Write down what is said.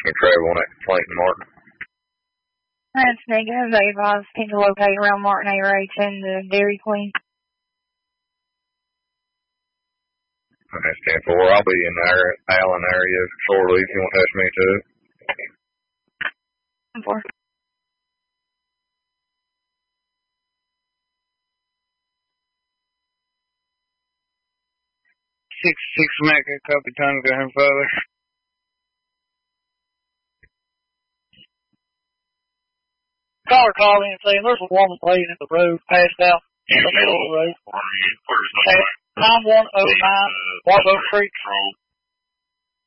Can travel on that complaint in Martin. That's negative. They advised can to locate around Martin A. Ray 10 the Dairy Queen. That's 10-4. I'll be in the Allen area shortly if you want to touch me too. 4. 6 Mecca, copy time, go ahead, father. Caller called in saying there's a woman laying in the road, passed out in the middle of the road. At 9109 Waldo Creek.